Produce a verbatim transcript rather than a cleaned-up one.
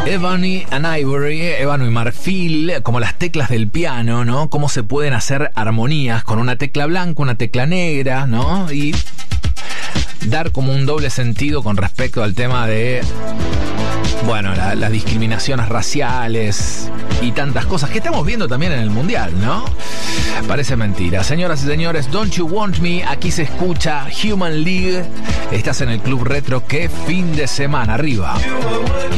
Ebony and Ivory, ébano y marfil, como las teclas del piano, ¿no? Cómo se pueden hacer armonías con una tecla blanca, una tecla negra, ¿no? Y dar como un doble sentido con respecto al tema de, bueno, la, las discriminaciones raciales y tantas cosas que estamos viendo también en el mundial, ¿no? Parece mentira. Señoras y señores, Don't You Want Me, aquí se escucha Human League. Estás en el Club Retro. ¡Qué fin de semana! Arriba.